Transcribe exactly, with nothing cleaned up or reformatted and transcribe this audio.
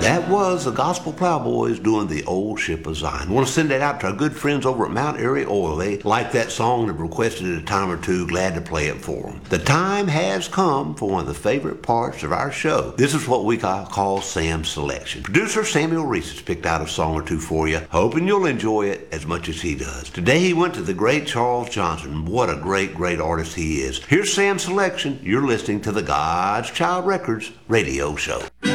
That was the Gospel Plowboys doing the Old Ship of Zion. I want to send that out to our good friends over at Mount Airy Oil. They like that song. They've requested it a time or two. Glad to play it for them. The time has come for one of the favorite parts of our show. This is what we call Sam's Selection. Producer Samuel Reese has picked out a song or two for you, hoping you'll enjoy it as much as he does. Today he went to the great Charles Johnson. What a great, great artist he is. Here's Sam's Selection. You're listening to the God's Child Records radio show.